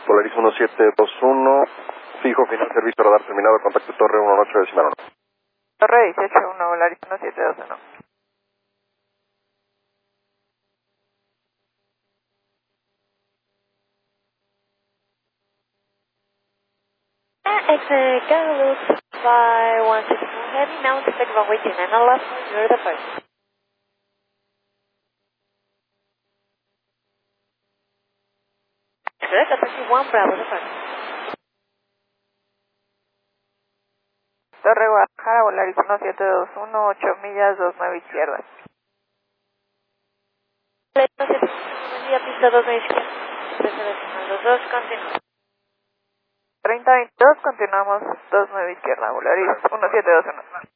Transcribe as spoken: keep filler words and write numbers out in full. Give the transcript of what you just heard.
Polaris uno siete dos uno, fijo, final, servicio, radar terminado, contacto torre uno ocho decimal uno. Torre dieciocho uno, Polaris uno siete dos uno. Exit Gallows by one six four heavy, now to take runway two nine left, you're the first. Exit Apache one Bravo, the first. Torre Guadalajara, Polaris uno siete dos uno, ocho millas, dos nueve izquierda. Buen día, pista dos nueve izquierda. Los dos, continúa. treinta veintidós, continuamos dos nueve izquierda, Polaris uno siete dos uno.